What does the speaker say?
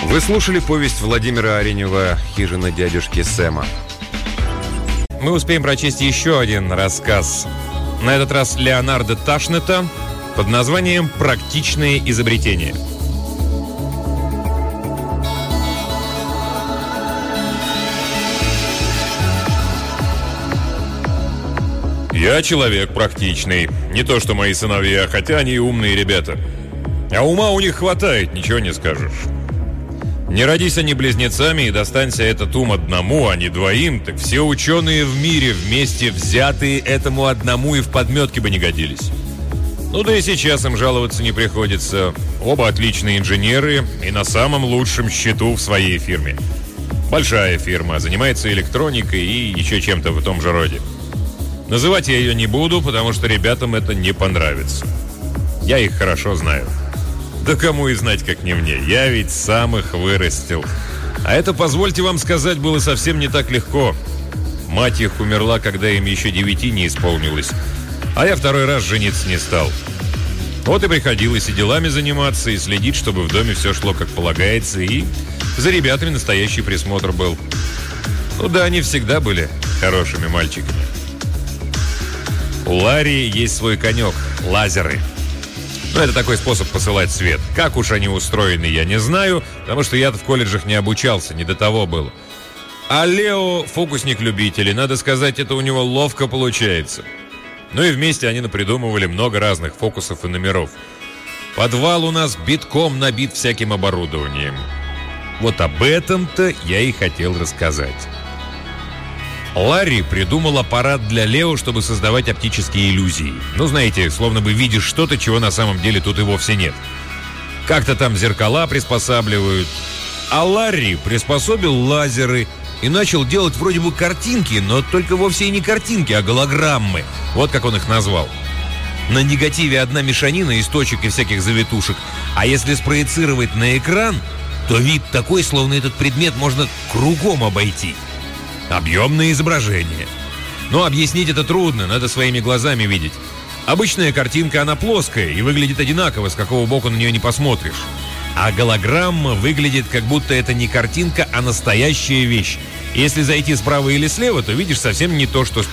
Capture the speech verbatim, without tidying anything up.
Вы слушали повесть Владимира Аренева «Хижина дядюшки Сэма». Мы успеем прочесть еще один рассказ. На этот раз Леонарда Ташнета под названием «Практичные изобретения». Я человек практичный. Не то что мои сыновья, хотя они и умные ребята. А ума у них хватает, ничего не скажешь. Не родись они близнецами и достанься этот ум одному, а не двоим, так все ученые в мире вместе взятые этому одному и в подметке бы не годились. Ну да и сейчас им жаловаться не приходится. Оба отличные инженеры и на самом лучшем счету в своей фирме. Большая фирма, занимается электроникой и еще чем-то в том же роде. Называть я ее не буду, потому что ребятам это не понравится. Я их хорошо знаю. Да кому и знать, как не мне. Я ведь сам их вырастил. А это, позвольте вам сказать, было совсем не так легко. Мать их умерла, когда им еще девяти не исполнилось. А я второй раз жениться не стал. Вот и приходилось и делами заниматься, и следить, чтобы в доме все шло как полагается, и за ребятами настоящий присмотр был. Ну да, они всегда были хорошими мальчиками. У Ларри есть свой конек – лазеры. Ну, это такой способ посылать свет. Как уж они устроены, я не знаю, потому что я-то в колледжах не обучался, не до того был. А Лео – фокусник-любитель, и, надо сказать, это у него ловко получается. Ну и вместе они напридумывали много разных фокусов и номеров. Подвал у нас битком набит всяким оборудованием. Вот об этом-то я и хотел рассказать. Ларри придумал аппарат для Лео, чтобы создавать оптические иллюзии. Ну, знаете, словно бы видишь что-то, чего на самом деле тут и вовсе нет. Как-то там зеркала приспосабливают. А Ларри приспособил лазеры и начал делать вроде бы картинки, но только вовсе и не картинки, а голограммы. Вот как он их назвал. На негативе одна мешанина из точек и всяких завитушек. А если спроецировать на экран, то вид такой, словно этот предмет можно кругом обойти. Объемное изображение. Но объяснить это трудно, надо своими глазами видеть. Обычная картинка, она плоская и выглядит одинаково, с какого боку на нее не посмотришь. А голограмма выглядит, как будто это не картинка, а настоящая вещь. Если зайти справа или слева, то видишь совсем не то, что